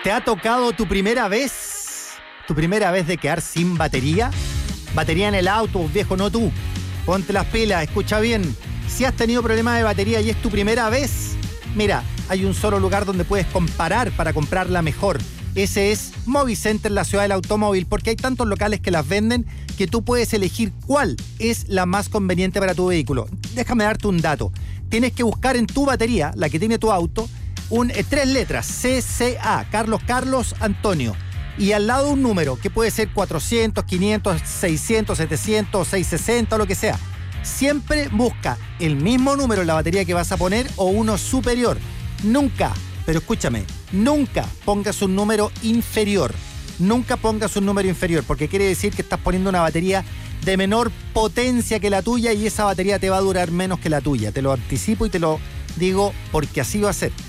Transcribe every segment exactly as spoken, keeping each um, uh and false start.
¿Te ha tocado tu primera vez? ¿Tu primera vez de quedar sin batería? Batería en el auto, viejo, no tú. Ponte las pilas, escucha bien. Si has tenido problemas de batería y es tu primera vez, mira, hay un solo lugar donde puedes comparar para comprar la mejor. Ese es Movicenter, la ciudad del automóvil, porque hay tantos locales que las venden que tú puedes elegir cuál es la más conveniente para tu vehículo. Déjame darte un dato. Tienes que buscar en tu batería, la que tiene tu auto, un, eh, tres letras, C C A, Carlos Carlos Antonio. Y al lado un número, que puede ser cuatrocientos, quinientos, seiscientos, setecientos, seiscientos sesenta, lo que sea. Siempre busca el mismo número en la batería que vas a poner o uno superior. Nunca, pero escúchame, nunca pongas un número inferior. Nunca pongas un número inferior, porque quiere decir que estás poniendo una batería de menor potencia que la tuya y esa batería te va a durar menos que la tuya. Te lo anticipo y te lo digo porque así va a ser.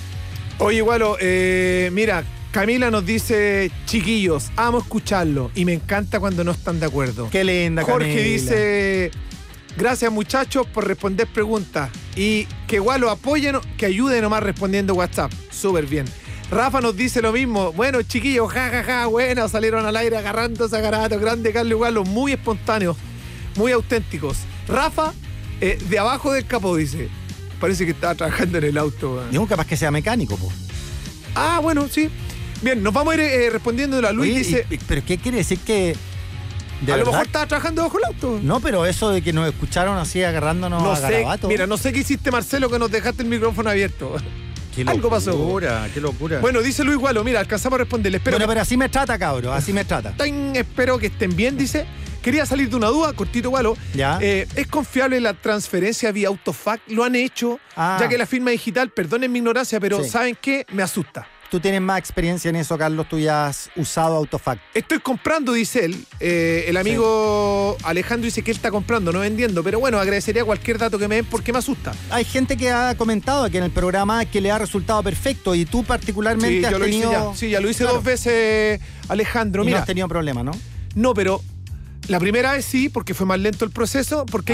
Oye, Gualo, eh, mira, Camila nos dice, chiquillos, amo escucharlo y me encanta cuando no están de acuerdo. Qué linda, Jorge Camila. dice, gracias muchachos por responder preguntas y que Gualo apoye, que ayude nomás respondiendo WhatsApp. Súper bien. Rafa nos dice lo mismo. Bueno, chiquillos, jajaja, ja, ja, bueno, salieron al aire agarrándose a garabatos. Grande Carlos Gualo, muy espontáneos, muy auténticos. Rafa, eh, de abajo del capó, dice, parece que estaba trabajando en el auto. ¿Eh? Digo, capaz que sea mecánico, po. Ah, bueno, sí. Bien, nos vamos a ir eh, respondiendo a Luis. Oye, dice, y, ¿pero qué quiere decir que...? ¿De a verdad? lo mejor estaba trabajando bajo el auto. No, pero eso de que nos escucharon así agarrándonos No a sé, garabatos. mira, no sé qué hiciste, Marcelo, que nos dejaste el micrófono abierto. Qué Algo pasó. locura, qué locura. Bueno, dice Luis Gualo, mira, alcanzamos a responderle. Espero bueno, que... pero así me trata, cabrón, así me trata. Ten, espero que estén bien, dice. Quería salir de una duda, cortito Gualo. Ya. Eh, ¿Es confiable la transferencia vía Autofac? Lo han hecho, Ah. ya que la firma digital, perdonen mi ignorancia, pero Sí. ¿saben qué? Me asusta. Tú tienes más experiencia en eso, Carlos, tú ya has usado Autofac. Estoy comprando, dice él. Eh, el amigo sí. Alejandro dice que él está comprando, no vendiendo. Pero bueno, agradecería cualquier dato que me den porque me asusta. Hay gente que ha comentado aquí en el programa que le ha resultado perfecto y tú particularmente Sí, has yo lo tenido... hice ya. Sí, ya lo hice Claro. dos veces, Alejandro. Y Mira, no has tenido problema, ¿no? no, pero la primera vez sí, porque fue más lento el proceso, porque